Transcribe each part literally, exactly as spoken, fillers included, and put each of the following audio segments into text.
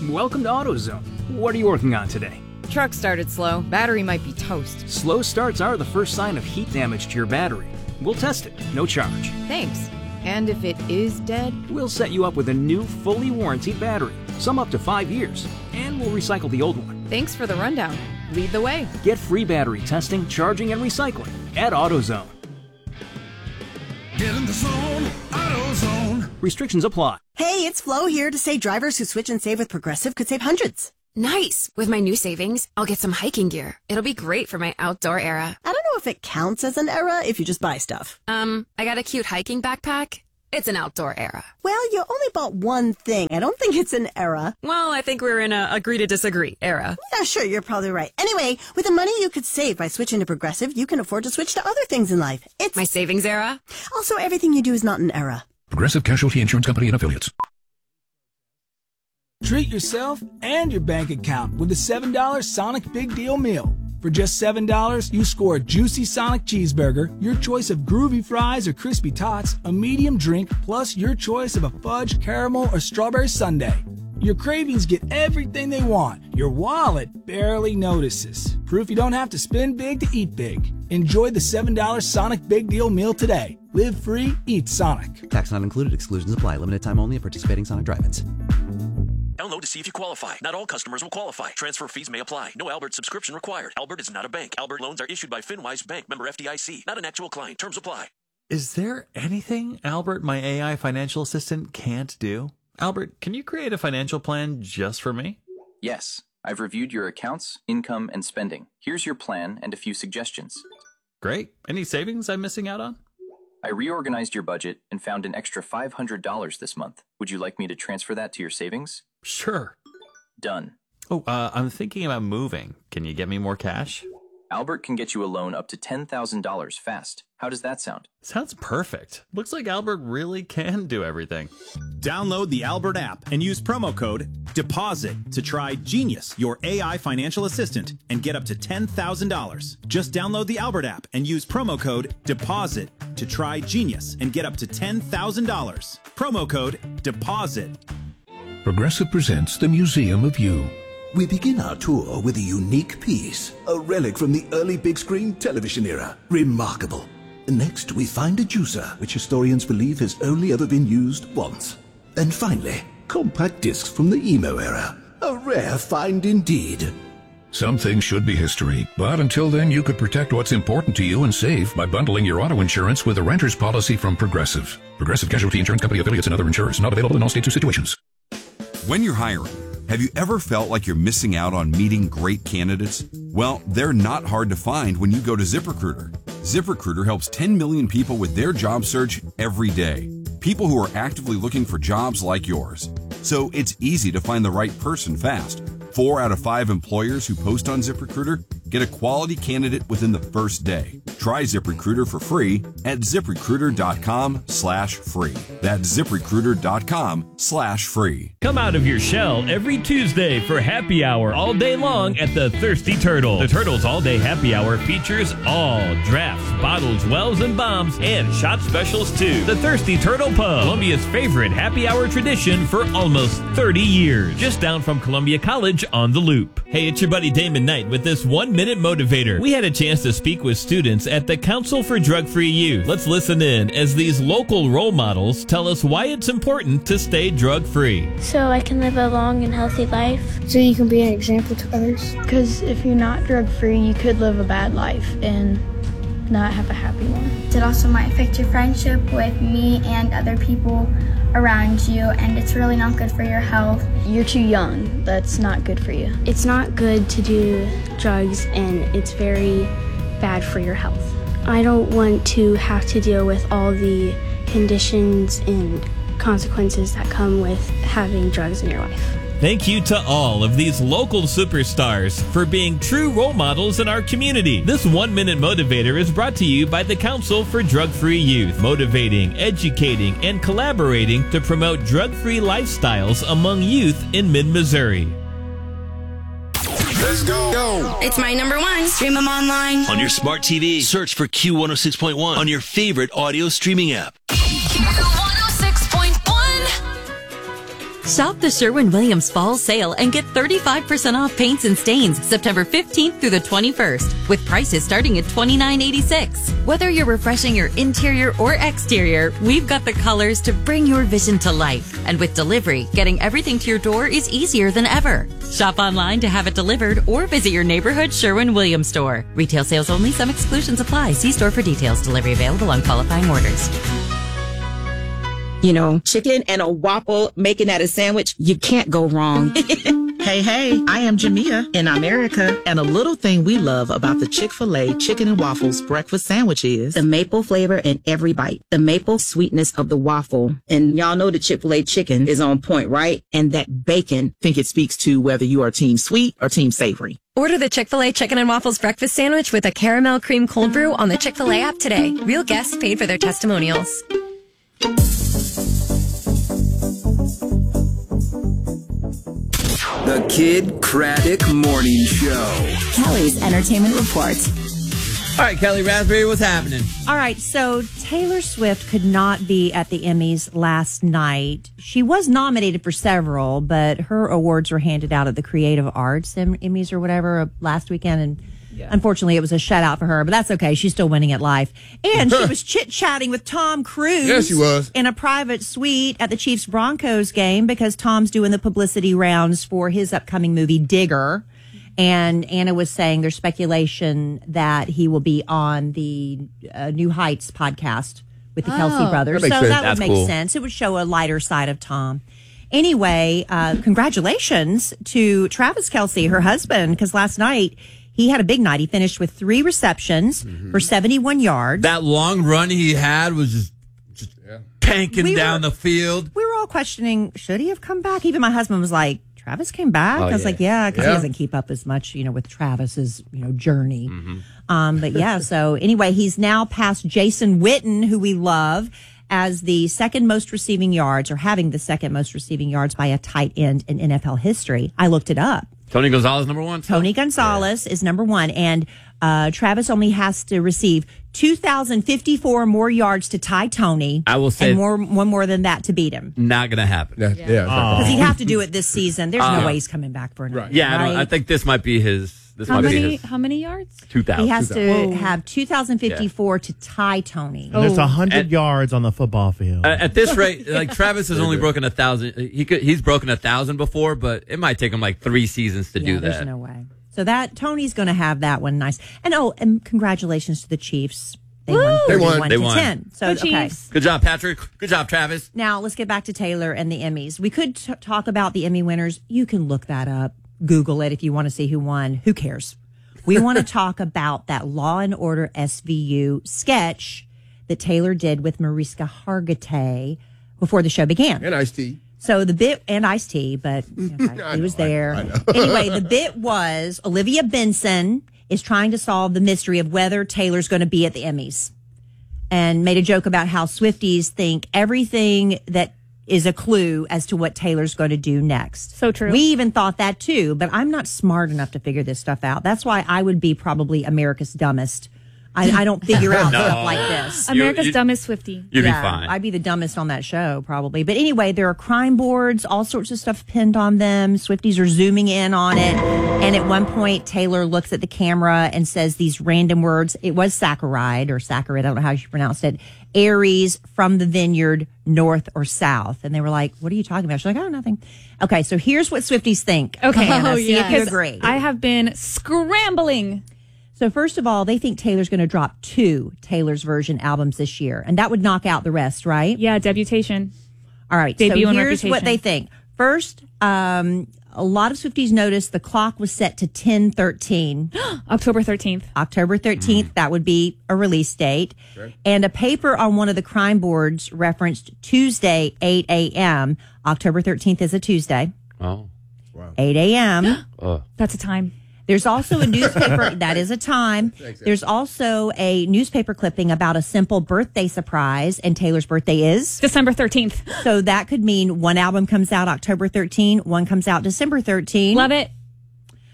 Welcome to AutoZone. What are you working on today? Truck started slow. Battery might be toast. Slow starts are the first sign of heat damage to your battery. We'll test it, no charge. Thanks. And if it is dead? We'll set you up with a new, fully warranted battery, some up to five years, and we'll recycle the old one. Thanks for the rundown. Lead the way. Get free battery testing, charging, and recycling at AutoZone. Get in the zone, AutoZone. Restrictions apply. Hey, it's Flo here to say drivers who switch and save with Progressive could save hundreds. Nice! With my new savings, I'll get some hiking gear. It'll be great for my outdoor era. I don't know if it counts as an era if you just buy stuff. Um, I got a cute hiking backpack. It's an outdoor era. Well, you only bought one thing. I don't think it's an era. Well, I think we're in a agree to disagree era. Yeah, sure, you're probably right. Anyway, with the money you could save by switching to Progressive, you can afford to switch to other things in life. It's my savings era. Also, everything you do is not an era. Progressive Casualty Insurance Company and Affiliates. Treat yourself and your bank account with a seven dollar Sonic Big Deal Meal. For just seven dollars, you score a juicy Sonic cheeseburger, your choice of groovy fries or crispy tots, a medium drink, plus your choice of a fudge, caramel, or strawberry sundae. Your cravings get everything they want. Your wallet barely notices. Proof you don't have to spend big to eat big. Enjoy the seven dollar Sonic Big Deal Meal today. Live free, eat Sonic. Tax not included. Exclusions apply. Limited time only at participating Sonic drive-ins. Download to see if you qualify. Not all customers will qualify. Transfer fees may apply. No Albert subscription required. Albert is not a bank. Albert loans are issued by FinWise Bank, member F D I C. Not an actual client. Terms apply. Is there anything Albert, my A I financial assistant, can't do? Albert, can you create a financial plan just for me? Yes. I've reviewed your accounts, income, and spending. Here's your plan and a few suggestions. Great. Any savings I'm missing out on? I reorganized your budget and found an extra five hundred dollars this month. Would you like me to transfer that to your savings? Sure. Done. Oh, uh, I'm thinking about moving. Can you get me more cash? Albert can get you a loan up to ten thousand dollars fast. How does that sound? Sounds perfect. Looks like Albert really can do everything. Download the Albert app and use promo code DEPOSIT to try Genius, your A I financial assistant, and get up to ten thousand dollars. Just download the Albert app and use promo code DEPOSIT to try Genius and get up to ten thousand dollars. Promo code DEPOSIT. Progressive presents the Museum of You. We begin our tour with a unique piece, a relic from the early big screen television era. Remarkable. Next, we find a juicer, which historians believe has only ever been used once. And finally, compact discs from the emo era. A rare find indeed. Some things should be history, but until then you could protect what's important to you and save by bundling your auto insurance with a renter's policy from Progressive. Progressive Casualty Insurance Company, affiliates, and other insurers. Not available in all states or situations. When you're hiring, have you ever felt like you're missing out on meeting great candidates? Well, they're not hard to find when you go to ZipRecruiter. ZipRecruiter helps ten million people with their job search every day. People who are actively looking for jobs like yours. So it's easy to find the right person fast. Four out of five employers who post on ZipRecruiter get a quality candidate within the first day. Try ZipRecruiter for free at ZipRecruiter.com slash free. That's ZipRecruiter.com slash free. Come out of your shell every Tuesday for happy hour all day long at the Thirsty Turtle. The Turtle's all-day happy hour features all drafts, bottles, wells, and bombs, and shot specials too. The Thirsty Turtle Pub, Columbia's favorite happy hour tradition for almost thirty years. Just down from Columbia College on the Loop. Hey, it's your buddy Damon Knight with this one-minute motivator. We had a chance to speak with students at the Council for Drug-Free Youth. Let's listen in as these local role models tell us why it's important to stay drug-free. So I can live a long and healthy life. So you can be an example to others. Because if you're not drug-free, you could live a bad life and not have a happy one. It also might affect your friendship with me and other people around you, and it's really not good for your health. You're too young. That's not good for you. It's not good to do drugs, and it's very bad for your health. I don't want to have to deal with all the conditions and consequences that come with having drugs in your life. Thank you to all of these local superstars for being true role models in our community. This one-minute motivator is brought to you by the Council for Drug-Free Youth, motivating, educating, and collaborating to promote drug-free lifestyles among youth in mid-Missouri. Let's go. go. It's my number one. Stream them online. On your smart T V, search for Q one oh six point one on your favorite audio streaming app. Shop the Sherwin-Williams Fall Sale and get thirty-five percent off paints and stains September fifteenth through the twenty-first, with prices starting at twenty-nine eighty-six. Whether you're refreshing your interior or exterior, we've got the colors to bring your vision to life. And with delivery, getting everything to your door is easier than ever. Shop online to have it delivered or visit your neighborhood Sherwin-Williams store. Retail sales only. Some exclusions apply. See store for details. Delivery available on qualifying orders. You know, chicken and a waffle, making that a sandwich, you can't go wrong. Hey, hey, I am Jamia in America, and a little thing we love about the Chick-fil-A Chicken and Waffles breakfast sandwich is the maple flavor in every bite, the maple sweetness of the waffle. And y'all know the Chick-fil-A chicken is on point, right? And that bacon. I think it speaks to whether you are team sweet or team savory. Order the Chick-fil-A Chicken and Waffles breakfast sandwich with a caramel cream cold brew on the Chick-fil-A app today. Real guests paid for their testimonials. The Kid Craddock Morning Show. Kelly's Entertainment Report. All right, Kelly Raspberry, what's happening? All right, so Taylor Swift could not be at the Emmys last night. She was nominated for several, but her awards were handed out at the Creative Arts Emmys or whatever last weekend, and yeah. Unfortunately, it was a shutout for her, but that's okay. She's still winning at life. And she was chit-chatting with Tom Cruise. Yes, she was. In a private suite at the Chiefs-Broncos game because Tom's doing the publicity rounds for his upcoming movie, Digger. And Anna was saying there's speculation that he will be on the uh, New Heights podcast with the oh, Kelsey brothers. That so sense. that That's would make cool. sense. It would show a lighter side of Tom. Anyway, uh, congratulations to Travis Kelce, her husband, because last night he had a big night. He finished with three receptions mm-hmm. for seventy-one yards. That long run he had was just, just yeah. tanking we down were, the field. We were all questioning, should he have come back? Even my husband was like, Travis came back? Oh, I was yeah. like, yeah, because yeah. he doesn't keep up as much, you know, with Travis's, you know, journey. Mm-hmm. Um, but yeah, so anyway, he's now passed Jason Witten, who we love, as the second most receiving yards, or having the second most receiving yards by a tight end in N F L history. I looked it up. Tony Gonzalez, number one? Tony Gonzalez yeah. is number one. And uh, Travis only has to receive two thousand fifty-four more yards to tie Tony. I will say. And more, one more than that to beat him. Not going to happen. Yeah. Because yeah. oh. he'd have to do it this season. There's uh, no way he's coming back for another. Right. Yeah, right? I, don't, I think this might be his. This how might many? Be his how many yards? Two thousand. He has two to have two thousand fifty-four yeah. to tie Tony. And there's a hundred yards on the football field. At, at this rate, like Travis has only broken a thousand. He could. He's broken a thousand before, but it might take him like three seasons to yeah, do that. There's no way. So that Tony's going to have that one nice. And oh, and congratulations to the Chiefs. They Woo! won thirty-one They to won. ten. So Go okay. Chiefs. Good job, Patrick. Good job, Travis. Now let's get back to Taylor and the Emmys. We could t- talk about the Emmy winners. You can look that up, Google it if you want to see who won. Who cares? We want to talk about that Law and Order S V U sketch that Taylor did with Mariska Hargitay before the show began. And Ice-T. So the bit, and Ice-T, but okay, he was there. I, I anyway, the bit was Olivia Benson is trying to solve the mystery of whether Taylor's going to be at the Emmys, and made a joke about how Swifties think everything that is a clue as to what Taylor's going to do next. So true. We even thought that too, but I'm not smart enough to figure this stuff out. That's why I would be probably America's dumbest. I, I don't figure out no. stuff like this. America's you, dumbest Swiftie. You'd yeah, be fine. I'd be the dumbest on that show, probably. But anyway, there are crime boards, all sorts of stuff pinned on them. Swifties are zooming in on it. And at one point, Taylor looks at the camera and says these random words. It was saccharide or saccharide. I don't know how you pronounced it. Aries from the vineyard, north or south. And they were like, what are you talking about? She's like, oh, nothing. Okay, so here's what Swifties think. Okay, Hannah, oh, see yeah. if you agree. I have been scrambling. So first of all, they think Taylor's going to drop two Taylor's version albums this year, and that would knock out the rest, right? Yeah, Debutation. All right, Debut so and here's Reputation. what they think. First, um, a lot of Swifties noticed the clock was set to ten thirteen. October thirteenth. October thirteenth, mm. that would be a release date. Okay. And a paper on one of the crime boards referenced Tuesday, eight a.m. October thirteenth is a Tuesday. Oh, wow. eight a.m. oh. That's a time. There's also a newspaper, that is a time. There's also a newspaper clipping about a simple birthday surprise, and Taylor's birthday is? December thirteenth. So that could mean one album comes out October thirteenth, one comes out December thirteenth. Love it.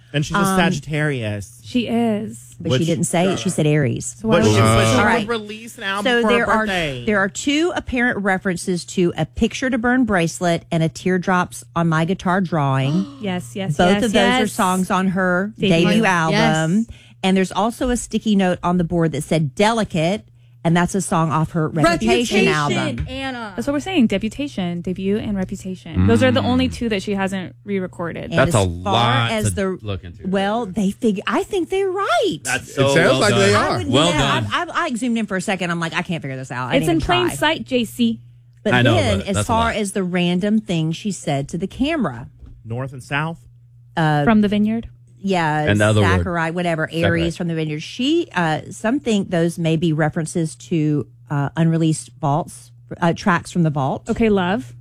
And she's a Um, Sagittarius. She is. But Which- she didn't say it. She said Aries. So why But would she, you- but she All would right. release an album So for there her are birthday. there are two apparent references to a picture to burn bracelet and a teardrops on my guitar drawing. Yes, yes, Both yes, of those yes. are songs on her Debut. debut, Yes. album. And there's also a sticky note on the board that said Delicate, and that's a song off her Reputation, album. Anna. That's what we're saying. Debutation, debut, and Reputation. Those are the only two that she hasn't re-recorded. And That's as a far lot as to the, look into. Well, they figure. I think they're right. That's so It sounds well like done. they I are. would- Well yeah, done. I, I, I zoomed in for a second. I'm like, I can't figure this out. I It's didn't in plain even try. sight, J C. But I know, then, but as that's a far lot. as the random thing she said to the camera, North and South. uh, From the Vineyard. yeah, And the other word. Zachariah, whatever, Aries Zachariah. from the Vineyard. She, uh, some think those may be references to uh, unreleased vaults, uh, tracks from the vault. Okay, love.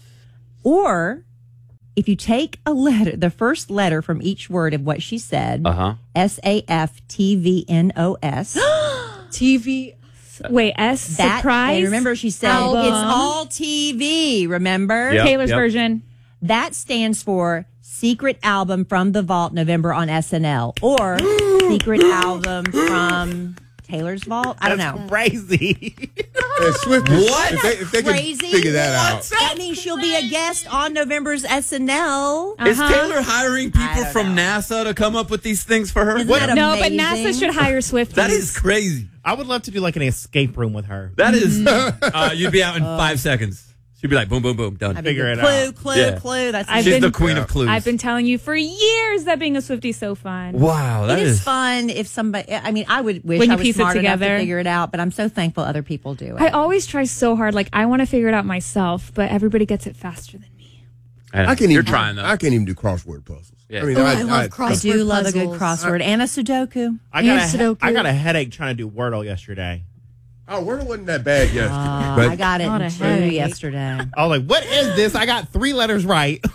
Or if you take a letter, the first letter from each word of what she said, Uh huh. S A F T V N O S. T V. Wait, S That, surprise. and remember, she said Album. it's all T V. Remember, Yep, Taylor's yep. version. that stands for Secret Album from the Vault, November on S N L, or Secret Album from Taylor's Vault. I don't That's know. crazy. And Swift, What? If they, if they could Crazy. figure that out. That means she'll be a guest on November's S N L. Is Uh-huh. Taylor hiring people don't from know. NASA to come up with these things for her? Isn't What? that No, but amazing? NASA should hire Swifties. That is crazy. I would love to do like an escape room with her. That is. uh, you'd be out in five seconds. She'd be like, boom, boom, boom, done. I mean, Figure it clue, out. clue, Yeah. clue. That's I've She's been- the queen of clues. I've been telling you for years that being a Swiftie is so fun. Wow, that It is is. fun if somebody. I mean, I would wish When you I was piece it smart enough to together. figure it out, but I'm so thankful other people do it. I always try so hard. Like, I want to figure it out myself, but everybody gets it faster than me. I know. I can You're even, trying though. I can't even do crossword puzzles. Yeah. I mean, Oh, I, I love I crossword do love a good puzzles. crossword and a Sudoku. I got And a, Sudoku. I got a headache trying to do Wordle yesterday. Oh, Wordle wasn't that bad yesterday. Uh, but I got it Not in a two headache. yesterday. I was like, what is this? I got three letters right.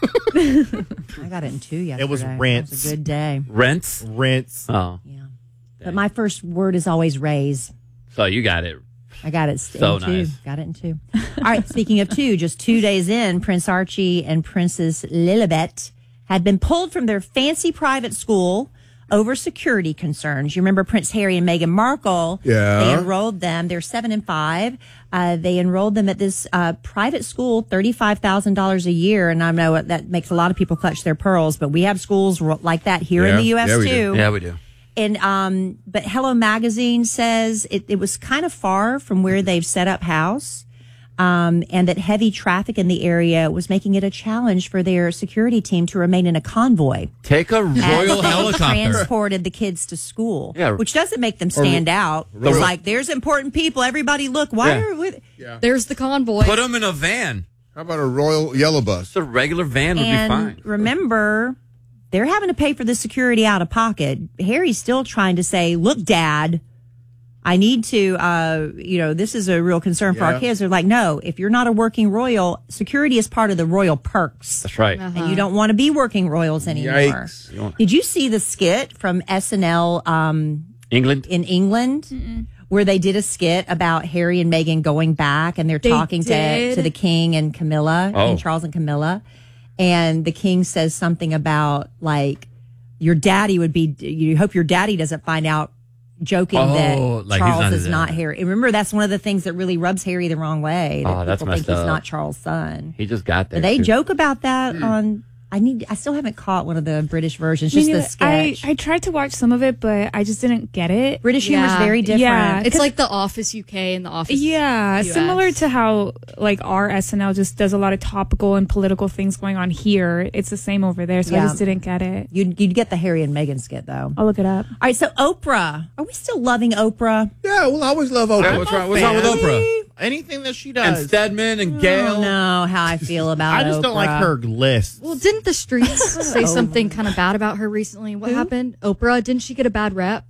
I got it in two yesterday. It was It rinse. was a good day. Rents. Rinse. Oh, Yeah. But my first word is always raise. so you got it. I got it So in two. nice. Got it in two. All right. Speaking of two, just two days in, Prince Archie and Princess Lilibet had been pulled from their fancy private school over security concerns. You remember Prince Harry and Meghan Markle? Yeah. They enrolled them. They're seven and five. Uh, they enrolled them at this uh, private school, thirty-five thousand dollars a year. And I know that makes a lot of people clutch their pearls, but we have schools ro- like that here in Yeah. the U S Yeah, we do. too. Yeah, we do. And um, but Hello Magazine says it, it was kind of far from where they've set up house, um, and that heavy traffic in the area was making it a challenge for their security team to remain in a convoy Take a as royal they helicopter. transported the kids to school. Yeah. Which doesn't make them stand out. ro- It's like there's important people. Everybody, look. Why Yeah. are we? yeah. There's the convoy. Put them in a van. How about a royal yellow bus? Just a regular van would be And fine. remember, they're having to pay for the security out of pocket. Harry's still trying to say, look, Dad, I need to, uh, you know, this is a real concern for Yeah. our kids. They're like, no, if you're not a working royal, security is part of the royal perks. That's right. And you don't want to be working royals anymore. Yikes. You don't- Did you see the skit from S N L um, England. in England? Where they did a skit about Harry and Meghan going back and they're They talking to, did? to the king and Camilla, Oh. and Charles and Camilla. And the king says something about like, your daddy would be, you hope your daddy doesn't find out, joking Oh, that like he's Charles not is his not dad. Harry. And remember, that's one of the things that really rubs Harry the wrong way. That Oh, that's people think messed he's up. not Charles' son. He just got there. But they too. joke about that on, I need, I still haven't caught one of the British versions, just Me the neither. I, sketch. I tried to watch some of it, but I just didn't get it. British humor is Yeah. very different. Yeah. It's like The Office U K and The Office Yeah, U S. similar to how like our S N L just does a lot of topical and political things going on here. It's the same over there, so I Yeah. just didn't get it. You'd, you'd get the Harry and Meghan skit, though. I'll look it up. All right, so Oprah. Are we still loving Oprah? Yeah, well, I always love Oprah. What's wrong, what's wrong with Oprah? Anything that she And does. Stedman and I Gail. don't know how I feel about I just don't like Oprah. her list. Well, didn't the streets say something kind of bad about her recently? What Who? happened? Oprah, didn't she get a bad rep?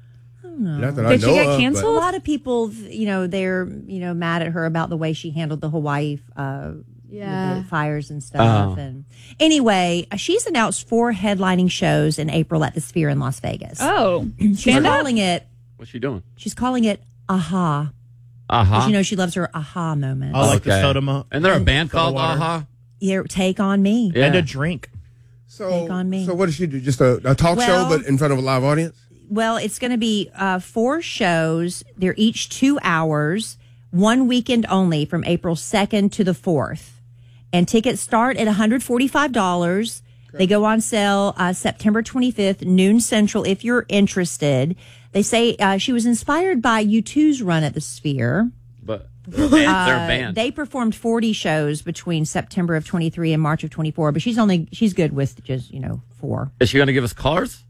Not that I Did she know get of, but- canceled? A lot of people, you know, they're, you know, mad at her about the way she handled the Hawaii uh, Yeah. the fires and stuff. Oh. And anyway, uh, she's announced four headlining shows in April at the Sphere in Las Vegas. Oh, she's stand up? calling it. What's she doing? She's calling it Aha. Uh huh. You know, she loves her Aha moments. I like the soda mo- And they're a band Soda called water. Aha. Your take on me. Yeah. And a drink. So, take on me. So what does she do? Just a, a talk Well- show, but in front of a live audience? Well, it's going to be uh, four shows. They're each two hours, one weekend only from April second to the fourth. And tickets start at one hundred forty-five dollars. They go on sale uh, September twenty-fifth, noon central, if you're interested. They say uh, she was inspired by U two's run at the Sphere. But they're a band. They're a Uh, band. They performed forty shows between September of twenty-three and March of twenty-four, but she's only she's good with just, you know, four. Is she going to give us cars?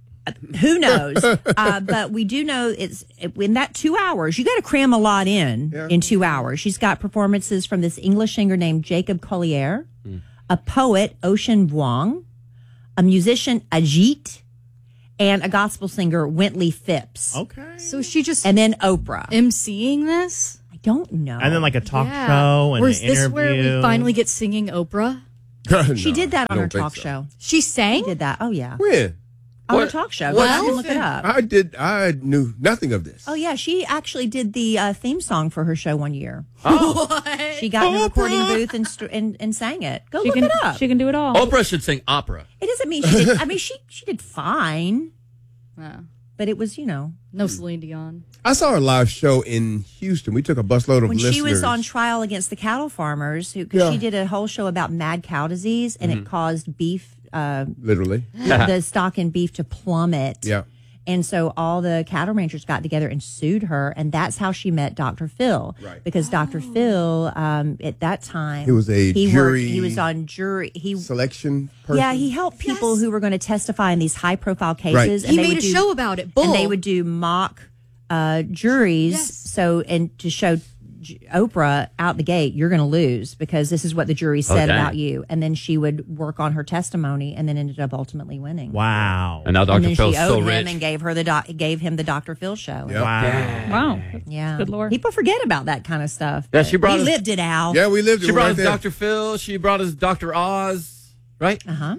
Who knows? uh, but we do know it's in that two hours. You got to cram a lot in Yeah. in two hours. She's got performances from this English singer named Jacob Collier, Hmm. a poet Ocean Vuong, a musician Ajit, and a gospel singer Wintley Phipps. Okay. So she just And then Oprah. emceeing this? I don't know. And then like a talk Yeah. show and Or an is this interview. where we finally get singing Oprah? She No, did that I on her don't think talk so. show. She sang? She did that. Oh yeah, When? on her What- talk show. what- Well, you can look it up. I did. I knew nothing of this. Oh yeah, she actually did the uh, theme song for her show one year. What? She got in the recording booth and st- and, and sang it. Go She look can, it up. she can do it all. Oprah should sing opera. It doesn't mean she did. I mean, she she did fine, Uh, but it was, you know, no Celine Dion. I saw her live show in Houston. We took a busload of when listeners. she was on trial against the cattle farmers, who because Yeah. she did a whole show about mad cow disease, and it caused beef, uh, Literally. the stock in beef to plummet. Yeah. And so all the cattle ranchers got together and sued her, and that's how she met Doctor Phil. Right. Because Doctor Phil, um, at that time, He was a he jury Worked, he was on jury. He Selection person. Yeah, he helped people who were going to testify in these high profile cases. Right. And He they made would a do- show about it. Bull. And they would do mock uh, juries. Yes. So, and to show J- Oprah out the gate, you're going to lose because this is what the jury said dang. about you. And then she would work on her testimony and then ended up ultimately winning. Wow. And now And Doctor then Phil's she owed so him rich. and gave her the doc- gave him the Doctor Phil show. Yep. Wow. Wow. Yeah, Good Lord. People forget about that kind of stuff. Yeah, but she brought we us- lived it out. Yeah, we lived it She brought right us there. Doctor Phil. She brought us Doctor Oz, right? Uh huh.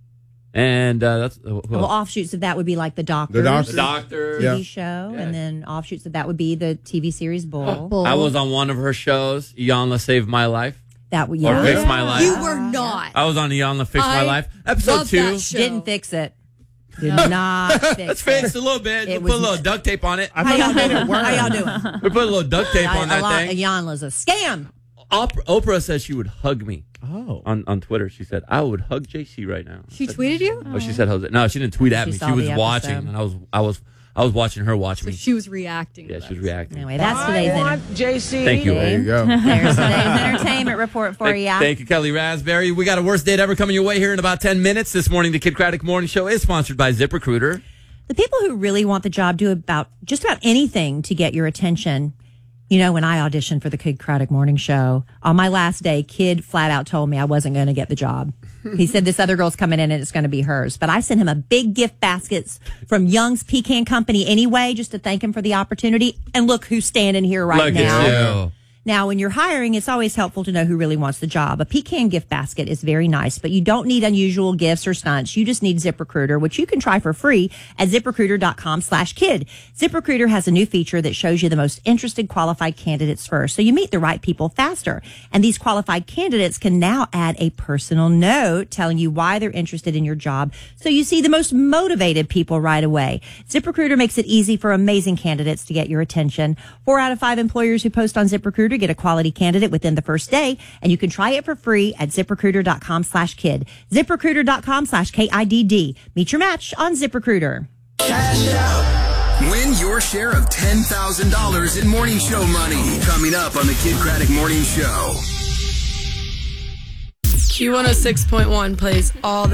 And uh, that's uh, who Well, else? offshoots of that would be like the Doctor. The Doctor. The Doctor. T V Yeah. show, Yeah. and then offshoots of that would be the T V series Bull. Bull. I was on one of her shows. Iyanla saved my life. That would Or yeah. Fix My Life. You were not. I was on Iyanla Fix My I Life. Episode love two. that show. Didn't fix it. Did not fix Let's it. fix it a little bit. We It put a was- little duct tape on it. I How thought y'all you made doing? it work. How y'all doing? We put a little duct tape on that a thing. Iyanla's a scam. Oprah, Oprah said she would hug me Oh. on, on Twitter. She said, I would hug J C right now. She tweeted you? Oh, she said Jose. No, she didn't tweet at She me. saw She was the watching, episode. and I was, I was, I was watching her watch So me. she was reacting. Yeah, to she was that. reacting. Anyway, that's today's enter- J C. Thank you. There you go. there's today's entertainment report for Thank, you. thank you, Kelly Raspberry. We got a worst date ever coming your way here in about ten minutes. This morning, the Kid Craddock Morning Show is sponsored by ZipRecruiter. The people who really want the job do about just about anything to get your attention. You know, when I auditioned for the Kid Craddock Morning Show, on my last day, Kid flat out told me I wasn't going to get the job. He said this other girl's coming in and it's going to be hers. But I sent him a big gift baskets from Young's Pecan Company anyway, just to thank him for the opportunity. And look who's standing here right Look now. at you. Now, when you're hiring, it's always helpful to know who really wants the job. A pecan gift basket is very nice, but you don't need unusual gifts or stunts. You just need ZipRecruiter, which you can try for free at ZipRecruiter.com slash kid. ZipRecruiter has a new feature that shows you the most interested qualified candidates first, so you meet the right people faster. And these qualified candidates can now add a personal note telling you why they're interested in your job, so you see the most motivated people right away. ZipRecruiter makes it easy for amazing candidates to get your attention. Four out of five employers who post on ZipRecruiter get a quality candidate within the first day, and you can try it for free at ZipRecruiter.com slash kid. ZipRecruiter.com slash K I D D. Meet your match on ZipRecruiter. Win your share of ten thousand dollars in morning show money. Coming up on the Kid Craddock Morning Show. Q one oh six point one plays all the